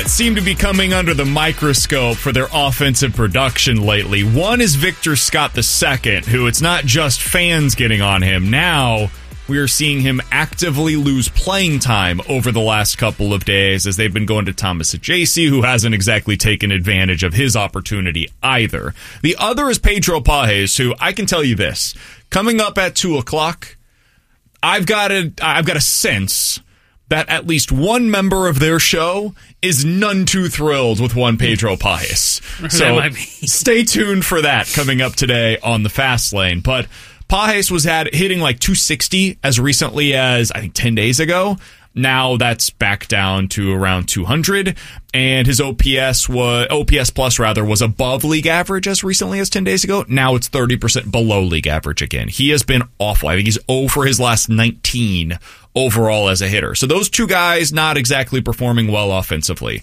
seem to be coming under the microscope for their offensive production lately. One is Victor Scott II, who it's not just fans getting on him. Now we are seeing him actively lose playing time over the last couple of days as they've been going to Thomas Ajayci, who hasn't exactly taken advantage of his opportunity either. The other is Pedro Pages, who I can tell you this. Coming up at 2 o'clock, I've got a sense that at least one member of their show is none too thrilled with one Pedro Pages. So stay tuned for that coming up today on the Fast Lane. But Pages was hitting like 260 as recently as, I think, 10 days ago. Now that's back down to around 200, and his OPS plus was above league average as recently as 10 days ago. Now it's 30% below league average again. He has been awful. I think he's 0 for his last 19 overall as a hitter. So those two guys not exactly performing well offensively.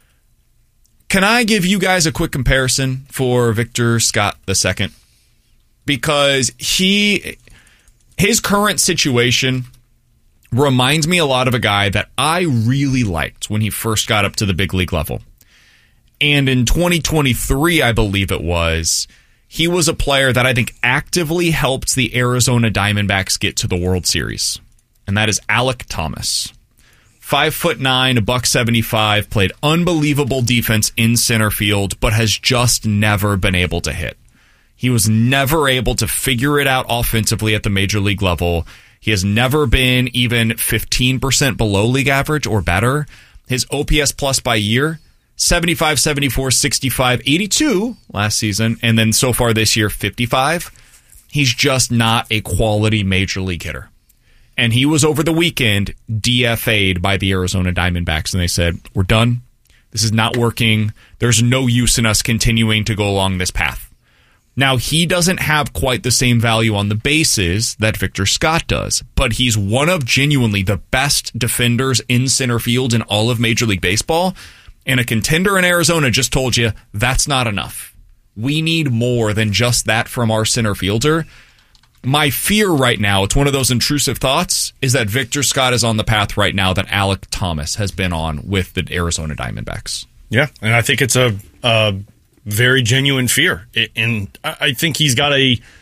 Can I give you guys a quick comparison for Victor Scott II? Because his current situation reminds me a lot of a guy that I really liked when he first got up to the big league level. And in 2023, I believe it was, he was a player that I think actively helped the Arizona Diamondbacks get to the World Series. And that is Alek Thomas. 5'9", $175, played unbelievable defense in center field, but has just never been able to hit. He was never able to figure it out offensively at the major league level. He has never been even 15% below league average or better. His OPS plus by year, 75, 74, 65, 82 last season, and then so far this year, 55. He's just not a quality major league hitter. And he was over the weekend DFA'd by the Arizona Diamondbacks, and they said, we're done. This is not working. There's no use in us continuing to go along this path. Now, he doesn't have quite the same value on the bases that Victor Scott does, but he's one of genuinely the best defenders in center field in all of Major League Baseball, and a contender in Arizona just told you that's not enough. We need more than just that from our center fielder. My fear right now, it's one of those intrusive thoughts, is that Victor Scott is on the path right now that Alek Thomas has been on with the Arizona Diamondbacks. Yeah, and I think it's a very genuine fear, and I think he's kind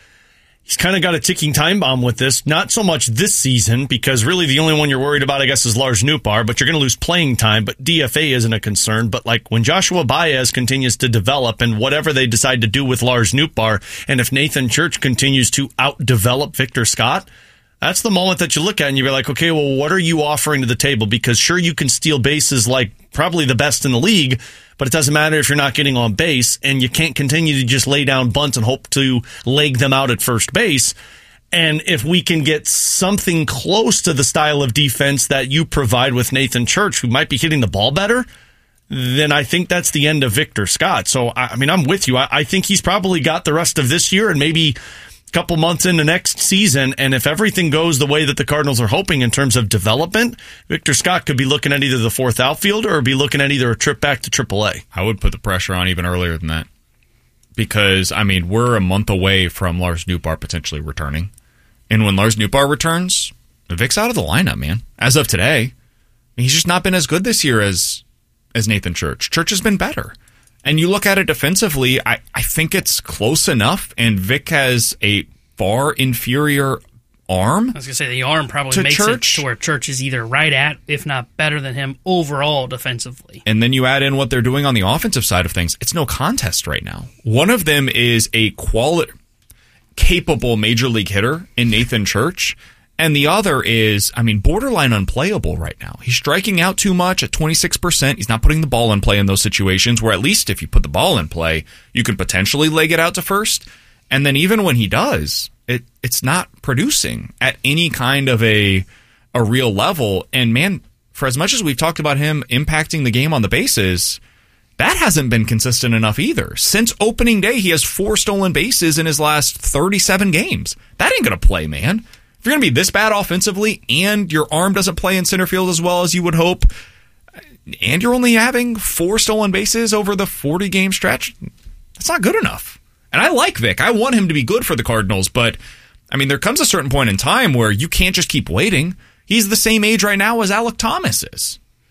of got a ticking time bomb with this. Not so much this season, because really the only one you're worried about, I guess, is Lars Nootbaar, but you're going to lose playing time, but DFA isn't a concern. But like when Joshua Baez continues to develop, and whatever they decide to do with Lars Nootbaar, and if Nathan Church continues to outdevelop Victor Scott, that's the moment that you look at and you're like, okay, well, what are you offering to the table? Because sure, you can steal bases like probably the best in the league, but it doesn't matter if you're not getting on base, and you can't continue to just lay down bunts and hope to leg them out at first base. And if we can get something close to the style of defense that you provide with Nathan Church, who might be hitting the ball better, then I think that's the end of Victor Scott. So, I mean, I'm with you. I think he's probably got the rest of this year and maybe couple months into next season, and if everything goes the way that the Cardinals are hoping in terms of development, Victor Scott could be looking at either the fourth outfielder or be looking at either a trip back to AAA. I would put the pressure on even earlier than that, because, I mean, we're a month away from Lars Nootbaar potentially returning, and when Lars Nootbaar returns, Vic's out of the lineup, man. As of today, he's just not been as good this year as Nathan Church. Church has been better. And you look at it defensively, I think it's close enough, and Vic has a far inferior arm. I was going to say the arm probably makes Church. it to where Church is either right at, if not better than him, overall defensively. And then you add in what they're doing on the offensive side of things. It's no contest right now. One of them is a capable major league hitter in Nathan Church, and the other is, I mean, borderline unplayable right now. He's striking out too much at 26%. He's not putting the ball in play in those situations where at least if you put the ball in play, you can potentially leg it out to first. And then even when he does, it's not producing at any kind of a real level. And man, for as much as we've talked about him impacting the game on the bases, that hasn't been consistent enough either. Since opening day, he has 4 stolen bases in his last 37 games. That ain't going to play, man. If you're going to be this bad offensively and your arm doesn't play in center field as well as you would hope, and you're only having 4 stolen bases over the 40-game stretch, that's not good enough. And I like Vic. I want him to be good for the Cardinals, but, I mean, there comes a certain point in time where you can't just keep waiting. He's the same age right now as Alek Thomas is.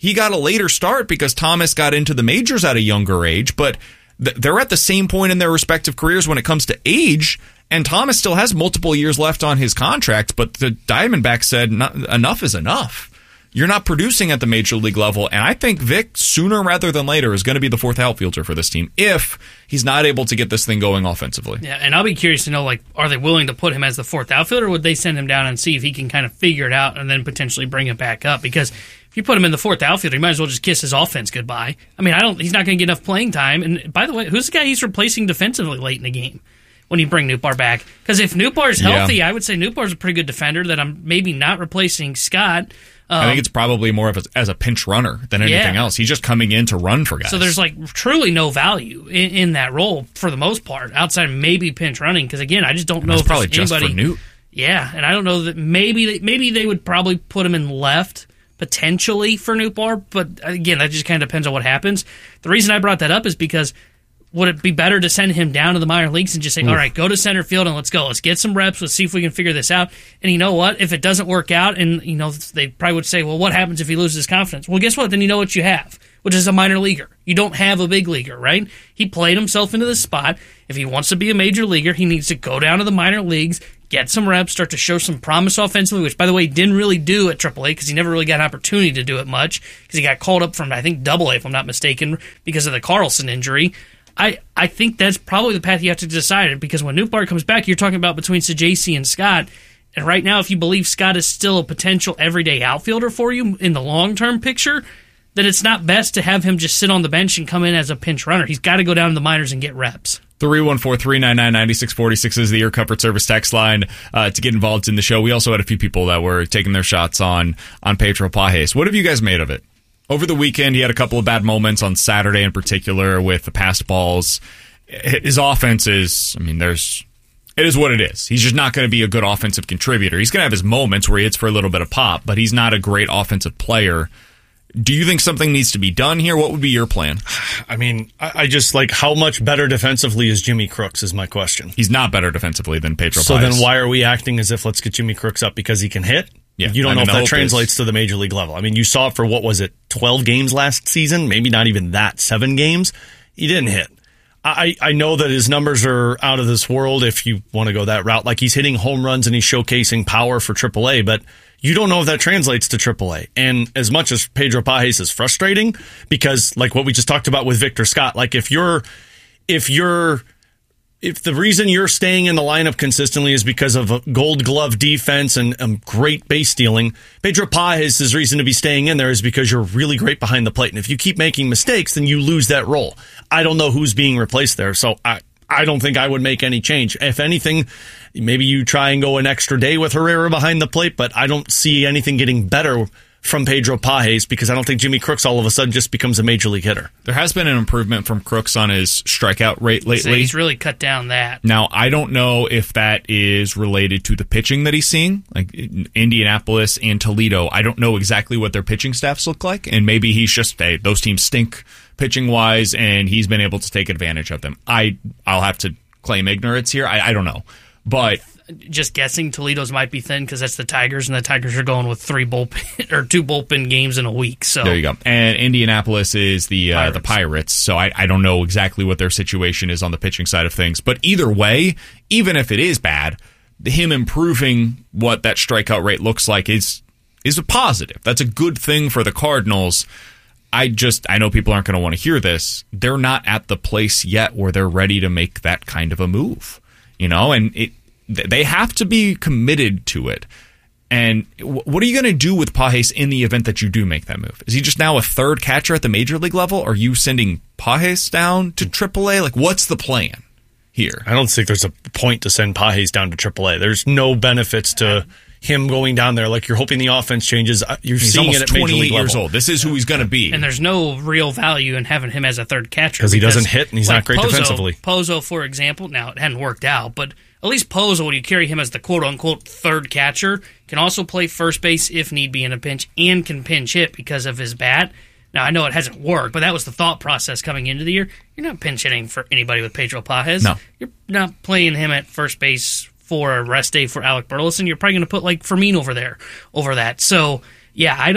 He got a later start because Thomas got into the majors at a younger age, but they're at the same point in their respective careers when it comes to age, and Thomas still has multiple years left on his contract, but the Diamondbacks said enough is enough. You're not producing at the major league level, and I think Vic, sooner rather than later, is going to be the fourth outfielder for this team if he's not able to get this thing going offensively. Yeah, and I'll be curious to know, like, are they willing to put him as the fourth outfielder, or would they send him down and see if he can kind of figure it out and then potentially bring it back up? Because if you put him in the fourth outfielder, you might as well just kiss his offense goodbye. I mean, he's not going to get enough playing time. And by the way, who's the guy he's replacing defensively late in the game when you bring Nootbaar back? Because if Nootbaar's healthy, I would say Nootbaar's a pretty good defender that I'm maybe not replacing Scott. I think it's probably more of as a pinch runner than anything else. He's just coming in to run for guys. So there's like truly no value in that role for the most part, outside of maybe pinch running. Because again, I just don't know if probably there's anybody. Just for Newt. Yeah, and I don't know that maybe they would probably put him in left potentially for Nootbaar, but again, that just kind of depends on what happens. The reason I brought that up is because would it be better to send him down to the minor leagues and just say, all right, go to center field and let's go. Let's get some reps. Let's see if we can figure this out. And you know what? If it doesn't work out, and you know they probably would say, well, what happens if he loses his confidence? Well, guess what? Then you know what you have, which is a minor leaguer. You don't have a big leaguer, right? He played himself into this spot. If he wants to be a major leaguer, he needs to go down to the minor leagues, get some reps, start to show some promise offensively, which, by the way, he didn't really do at AAA because he never really got an opportunity to do it much because he got called up from, I think, AA, if I'm not mistaken, because of the Carlson injury. I think that's probably the path you have to decide, because when Nootbaar comes back, you're talking about between Sajaci and Scott. And right now, if you believe Scott is still a potential everyday outfielder for you in the long-term picture, then it's not best to have him just sit on the bench and come in as a pinch runner. He's got to go down to the minors and get reps. 314-399-9646 is the Your Comfort Service text line to get involved in the show. We also had a few people that were taking their shots on Pedro Pages. What have you guys made of it? Over the weekend, he had a couple of bad moments on Saturday in particular with the passed balls. His offense is, it is what it is. He's just not going to be a good offensive contributor. He's going to have his moments where he hits for a little bit of pop, but he's not a great offensive player. Do you think something needs to be done here? What would be your plan? I just like, how much better defensively is Jimmy Crooks is my question. He's not better defensively than Pedro Pages. So then why are we acting as if let's get Jimmy Crooks up because he can hit? Yeah, you don't know if that translates to the major league level. You saw it for, 12 games last season? Maybe not even that, 7 games? He didn't hit. I know that his numbers are out of this world if you want to go that route. Like, he's hitting home runs and he's showcasing power for AAA, but you don't know if that translates to AAA. And as much as Pedro Pages is frustrating, because like what we just talked about with Victor Scott, like if the reason you're staying in the lineup consistently is because of a Gold Glove defense and great base stealing, Pedro Pages' reason to be staying in there is because you're really great behind the plate. And if you keep making mistakes, then you lose that role. I don't know who's being replaced there, so I don't think I would make any change. If anything, maybe you try and go an extra day with Herrera behind the plate, but I don't see anything getting better from Pedro Pages because I don't think Jimmy Crooks all of a sudden just becomes a major league hitter. There has been an improvement from Crooks on his strikeout rate lately. So he's really cut down that. Now, I don't know if that is related to the pitching that he's seeing, like Indianapolis and Toledo. I don't know exactly what their pitching staffs look like, and maybe he's just, hey, those teams stink pitching-wise, and he's been able to take advantage of them. I'll have to claim ignorance here. I don't know. But just guessing, Toledo's might be thin because that's the Tigers, and the Tigers are going with 2 bullpen games in a week. So there you go. And Indianapolis is the Pirates. So I don't know exactly what their situation is on the pitching side of things. But either way, even if it is bad, him improving what that strikeout rate looks like is a positive. That's a good thing for the Cardinals. I know people aren't going to want to hear this. They're not at the place yet where they're ready to make that kind of a move. And they have to be committed to it. And what are you going to do with Pages in the event that you do make that move? Is he just now a third catcher at the major league level? Are you sending Pages down to AAA? Like, what's the plan here? I don't think there's a point to send Pages down to AAA. There's no benefits to him going down there. Like, you're hoping the offense changes. He's seeing it at major league level. Years old. This is who he's going to be. And there's no real value in having him as a third catcher. Because he doesn't hit and he's not great defensively. Pozo, for example, now it hadn't worked out, but at least Pozo, when you carry him as the quote-unquote third catcher, can also play first base if need be in a pinch and can pinch hit because of his bat. Now, I know it hasn't worked, but that was the thought process coming into the year. You're not pinch hitting for anybody with Pedro Pages. No. You're not playing him at first base for a rest day for Alec Burleson. You're probably going to put like Fermin over that. So, yeah, I don't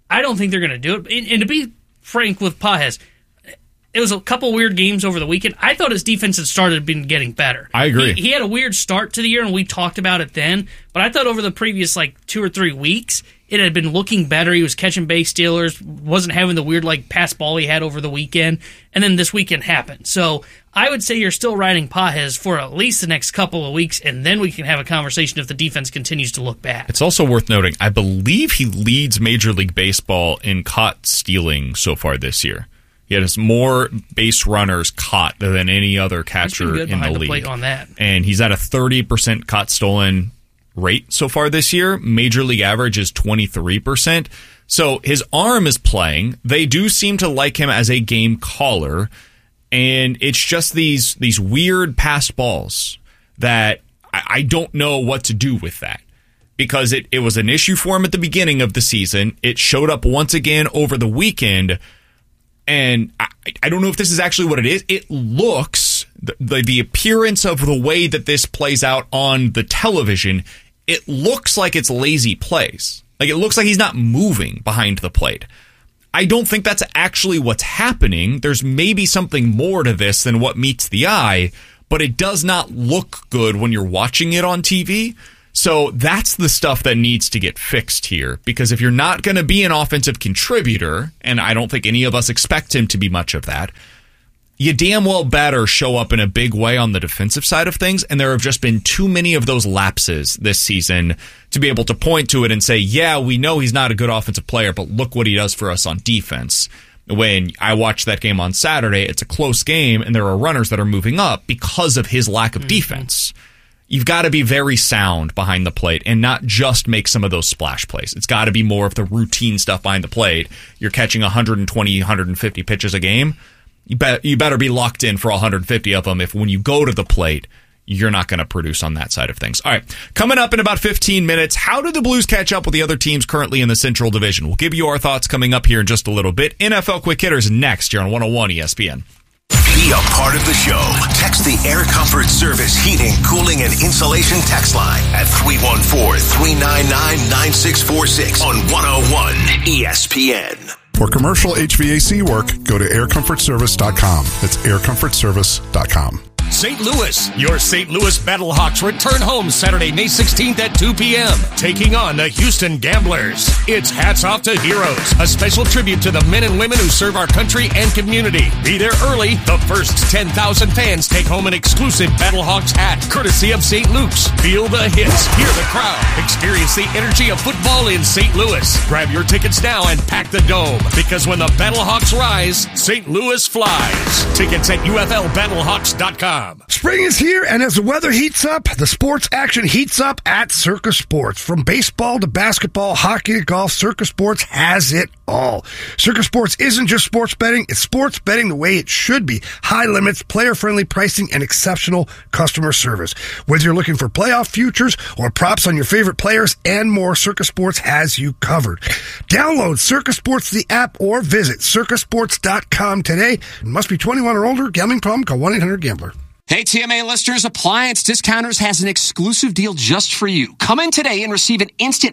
I don't think they're going to do it. And to be frank with Pages, it was a couple weird games over the weekend. I thought his defense had been getting better. I agree. He had a weird start to the year, and we talked about it then. But I thought over the previous 2 or 3 weeks, it had been looking better. He was catching base stealers, wasn't having the weird pass ball he had over the weekend. And then this weekend happened. So I would say you're still riding Pages for at least the next couple of weeks, and then we can have a conversation if the defense continues to look bad. It's also worth noting, I believe he leads Major League Baseball in caught stealing so far this year. He has more base runners caught than any other catcher in the league. Plate on that. And he's at a 30% caught stolen rate so far this year. Major League average is 23%. So his arm is playing. They do seem to like him as a game caller. And it's just these weird passed balls that I don't know what to do with that. Because it was an issue for him at the beginning of the season. It showed up once again over the weekend. And I don't know if this is actually what it is. It looks, the appearance of the way that this plays out on the television, it looks like it's lazy plays. It looks like he's not moving behind the plate. I don't think that's actually what's happening. There's maybe something more to this than what meets the eye, but it does not look good when you're watching it on TV. So that's the stuff that needs to get fixed here, because if you're not going to be an offensive contributor, and I don't think any of us expect him to be much of that, you damn well better show up in a big way on the defensive side of things, and there have just been too many of those lapses this season to be able to point to it and say, yeah, we know he's not a good offensive player, but look what he does for us on defense. When I watched that game on Saturday, it's a close game, and there are runners that are moving up because of his lack of defense. You've got to be very sound behind the plate and not just make some of those splash plays. It's got to be more of the routine stuff behind the plate. You're catching 120, 150 pitches a game. You better be locked in for 150 of them if when you go to the plate, you're not going to produce on that side of things. All right, coming up in about 15 minutes, how did the Blues catch up with the other teams currently in the Central Division? We'll give you our thoughts coming up here in just a little bit. NFL Quick Hitters next here on 101 ESPN. Be a part of the show. Text the Air Comfort Service Heating, Cooling, and Insulation text line at 314-399-9646 on 101 ESPN. For commercial HVAC work, go to aircomfortservice.com. That's aircomfortservice.com. St. Louis. Your St. Louis Battlehawks return home Saturday, May 16th at 2 p.m., taking on the Houston Gamblers. It's Hats Off to Heroes, a special tribute to the men and women who serve our country and community. Be there early. The first 10,000 fans take home an exclusive Battlehawks hat, courtesy of St. Luke's. Feel the hits, hear the crowd, experience the energy of football in St. Louis. Grab your tickets now and pack the dome, because when the Battlehawks rise, St. Louis flies. Tickets at UFLBattlehawks.com. Spring is here, and as the weather heats up, the sports action heats up at Circus Sports. From baseball to basketball, hockey to golf, Circus Sports has it all. Circus Sports isn't just sports betting, it's sports betting the way it should be. High limits, player-friendly pricing, and exceptional customer service. Whether you're looking for playoff futures or props on your favorite players and more, Circus Sports has you covered. Download Circus Sports, the app, or visit circusports.com today. It must be 21 or older. Gambling problem? Call 1-800-GAMBLER. Hey, TMA listeners, Appliance Discounters has an exclusive deal just for you. Come in today and receive an instant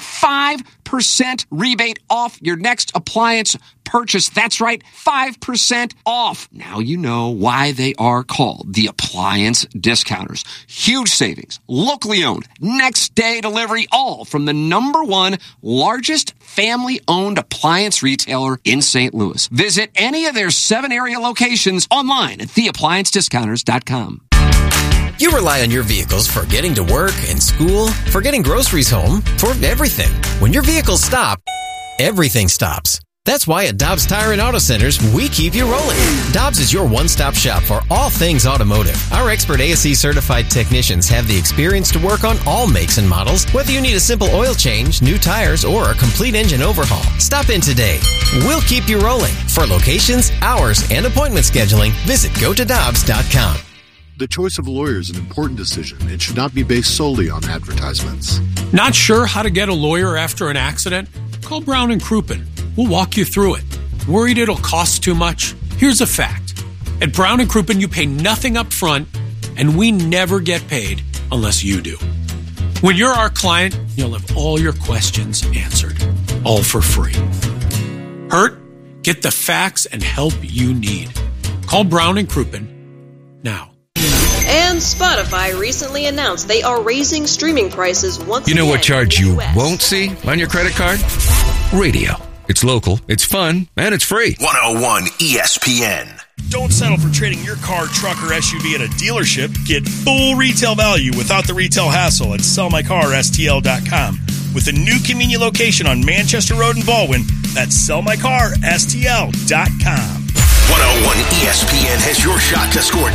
5% rebate off your next appliance purchase. That's right, 5% off. Now you know why they are called the Appliance Discounters. Huge savings, locally owned, next day delivery, all from the #1 largest family-owned appliance retailer in St. Louis. Visit any of their 7 area locations online at theappliancediscounters.com. You rely on your vehicles for getting to work and school, for getting groceries home, for everything. When your vehicles stop, everything stops. That's why at Dobbs Tire and Auto Centers, we keep you rolling. Dobbs is your one-stop shop for all things automotive. Our expert ASE certified technicians have the experience to work on all makes and models, whether you need a simple oil change, new tires, or a complete engine overhaul. Stop in today. We'll keep you rolling. For locations, hours, and appointment scheduling, visit gotodobbs.com. The choice of a lawyer is an important decision. It should not be based solely on advertisements. Not sure how to get a lawyer after an accident? Call Brown & Crouppen. We'll walk you through it. Worried it'll cost too much? Here's a fact. At Brown & Crouppen, you pay nothing up front, and we never get paid unless you do. When you're our client, you'll have all your questions answered, all for free. Hurt? Get the facts and help you need. Call Brown and Crouppen now. And Spotify recently announced they are raising streaming prices once again. You know what charge you won't see on your credit card? Radio. It's local, it's fun, and it's free. 101 ESPN. Don't settle for trading your car, truck, or SUV at a dealership. Get full retail value without the retail hassle at sellmycarstl.com. With a new convenient location on Manchester Road in Baldwin, that's sellmycarstl.com. 101 ESPN has your shot to score